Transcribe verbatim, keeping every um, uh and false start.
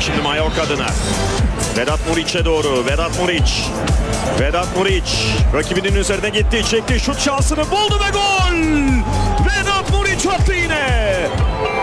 şimdi Mallorca adına. Vedat Muriç'e doğru. Vedat Muriç. Vedat Muriç rakibinin üzerine gitti. Çekti. Şut şansını buldu ve gol. Vedat Muriç attı yine.